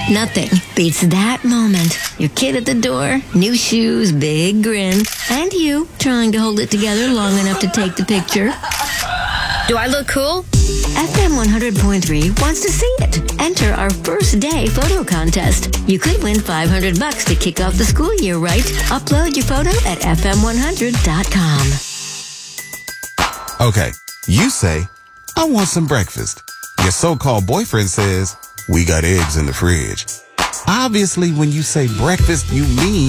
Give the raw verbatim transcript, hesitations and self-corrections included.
Nothing beats that moment. Your kid at the door, new shoes, big grin, and you trying to hold it together long enough to take the picture. Do I look cool? F M one hundred point three wants to see it. Enter our first day photo contest. You could win five hundred bucks to kick off the school year, right? Upload your photo at f m one hundred dot com. Okay, you say, I want some breakfast. Your so-called boyfriend says, we got eggs in the fridge. Obviously, when you say breakfast, you mean